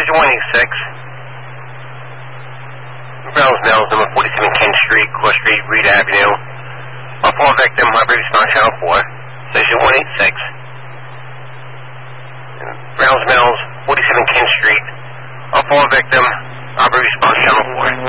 Station 186. Browns Mills, number 47 Kent Street, Court Street, Reed Avenue. All four victim, robbery response channel 4. Station 186. Browns Mills, 47 Kent Street. All four victim, robbery response channel 4.